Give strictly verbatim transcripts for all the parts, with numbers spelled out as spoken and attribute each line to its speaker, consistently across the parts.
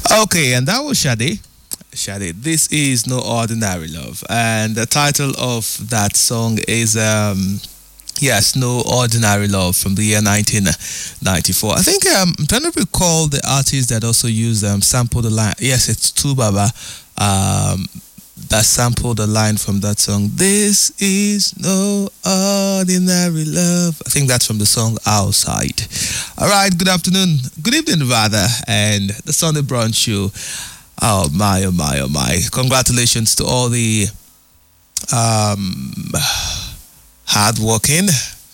Speaker 1: Okay, and that was Shade. Shade. This is No Ordinary Love. And the title of that song is um yes, No Ordinary Love from the year nineteen ninety-four. I think um, I'm trying to recall the artist that also used um sample the line. Yes, it's Tubaba. Um that sampled the line from that song. This is no ordinary love. I think that's from the song Outside. All right, good afternoon. Good evening, rather. And the Sunday Brunch Show. Oh, my, oh, my, oh, my. Congratulations to all the um, hardworking,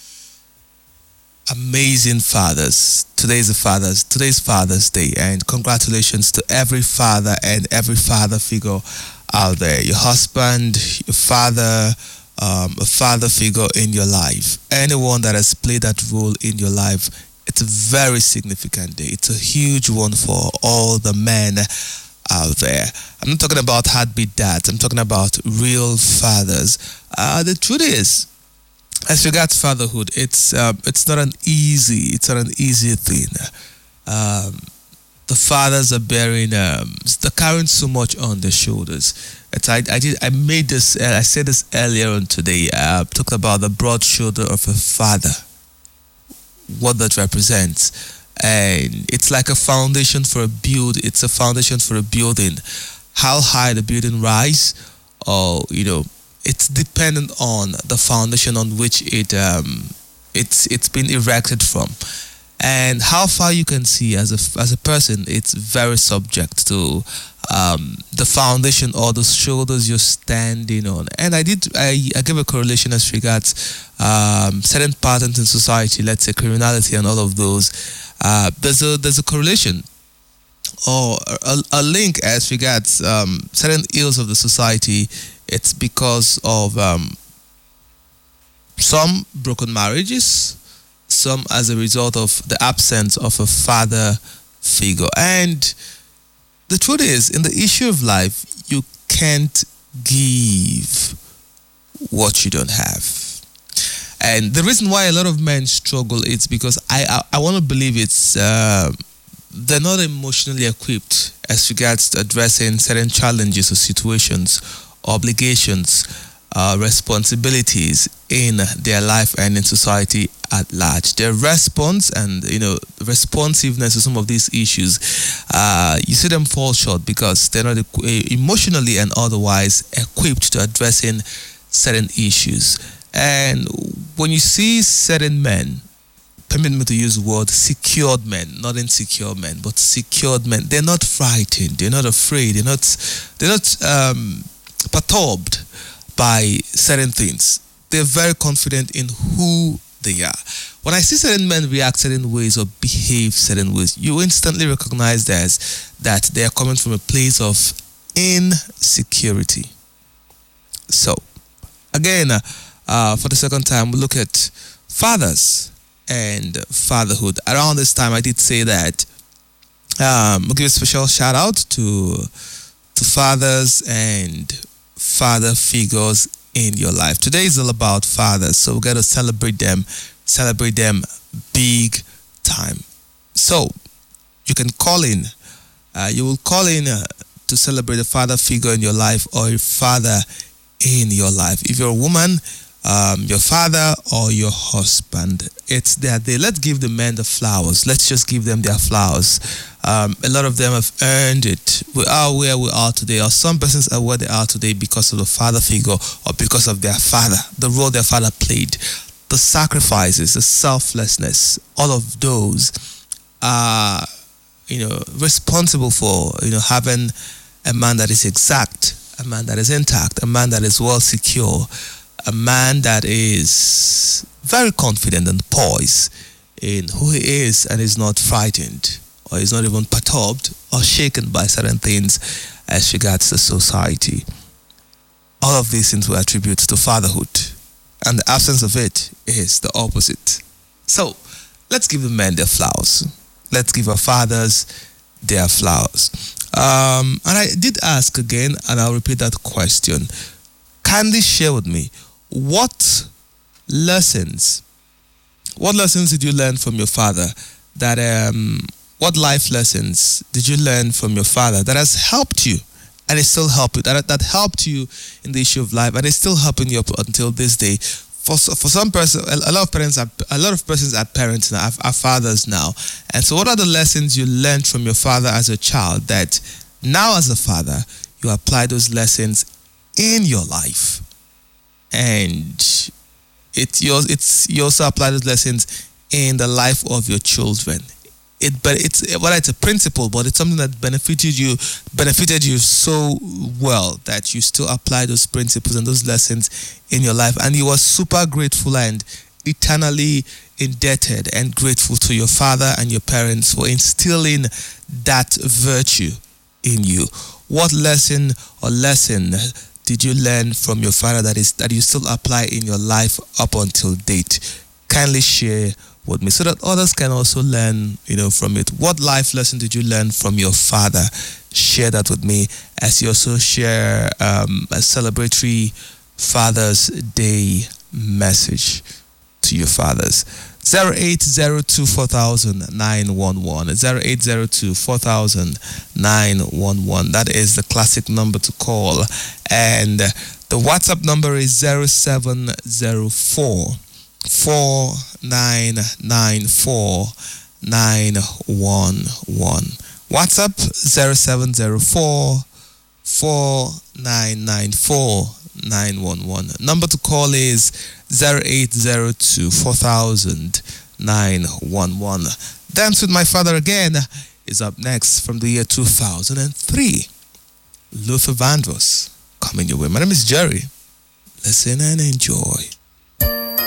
Speaker 1: amazing fathers. Today's the fathers. Today's Father's Day. And congratulations to every father and every father figure out there, your husband, your father, um, a father figure in your life, anyone that has played that role in your life. It's a very significant day. It's a huge one for all the men out there. I'm not talking about heartbeat dads. I'm talking about real fathers. Uh, the truth is, as regards fatherhood, it's uh, it's not an easy. It's not an easy thing. Um, the fathers are bearing, um, they're carrying so much on their shoulders. It's, I, I did, I made this, uh, I said this earlier on today. Uh, talked about the broad shoulder of a father, what that represents, and it's like a foundation for a build. It's a foundation for a building. How high the building rise, or you know, it's dependent on the foundation on which it um, it's it's been erected from. And how far you can see as a as a person, it's very subject to um, the foundation or the shoulders you're standing on. And I did I, I give a correlation as regards um, certain patterns in society, let's say criminality and all of those. Uh, there's a there's a correlation or a, a link as regards um, certain ills of the society. It's because of um, some broken marriages, some as a result of the absence of a father figure. And the truth is, in the issue of life, you can't give what you don't have. And the reason why a lot of men struggle is because I I, I want to believe it's uh, they're not emotionally equipped as regards to addressing certain challenges or situations, obligations, uh, responsibilities in their life and in society at large. Their response and you know responsiveness to some of these issues, uh, you see them fall short because they're not equ- emotionally and otherwise equipped to addressing certain issues. And when you see certain men, permit me to use the word secured men, not insecure men, but secured men, they're not frightened, they're not afraid, they're not they're not um, perturbed by certain things. They're very confident in who they are. When I see certain men react certain ways or behave certain ways, you instantly recognize that, that they are coming from a place of insecurity. So, again, uh, uh, for the second time, we look at fathers and fatherhood. Around this time, I did say that um, we'll give a special shout out to to fathers and father figures in your life. Today is all about fathers, so we got to celebrate them, celebrate them big time. So you can call in. Uh, you will call in uh, to celebrate a father figure in your life or a father in your life. If you're a woman, um, your father or your husband, it's their day. Let's give the men the flowers. Let's just give them their flowers. Um, a lot of them have earned it. We are where we are today, or some persons are where they are today because of the father figure or because of their father, the role their father played, the sacrifices, the selflessness. All of those are, you know, responsible for, you know, having a man that is exact, a man that is intact, a man that is well secure, a man that is very confident and poised in who he is and is not frightened or is not even perturbed or shaken by certain things as regards the society. All of these things we attribute to fatherhood, and the absence of it is the opposite. So let's give the men their flowers. Let's give our fathers their flowers. Um, and I did ask again, and I'll repeat that question. Kindly share with me, what lessons, what lessons did you learn from your father that um, What life lessons did you learn from your father that has helped you and it still helped you, that, that helped you in the issue of life and it's still helping you up until this day? For, for some person, a lot of parents are, a lot of persons are parents now, are, are fathers now. And so what are the lessons you learned from your father as a child that now as a father, you apply those lessons in your life? And it, you, it's, you also apply those lessons in the life of your children. It, but it's well, it's a principle, but it's something that benefited you, benefited you so well that you still apply those principles and those lessons in your life, and you are super grateful and eternally indebted and grateful to your father and your parents for instilling that virtue in you. What lesson or lesson did you learn from your father that is that you still apply in your life up until date? Kindly share with me so that others can also learn, you know, from it. What life lesson did you learn from your father? Share that with me as you also share um, a celebratory Father's Day message to your fathers. zero eight zero two four thousand nine one one zero eight zero two four thousand nine one one. That is the classic number to call, and the WhatsApp number is zero seven zero four four nine nine four nine one one. WhatsApp zero seven zero four four nine nine four nine one one. Number to call is zero eight zero two four thousand nine one one. Dance with My Father Again is up next from the year two thousand three. Luther Vandross coming your way. My name is Jerry. Listen and enjoy.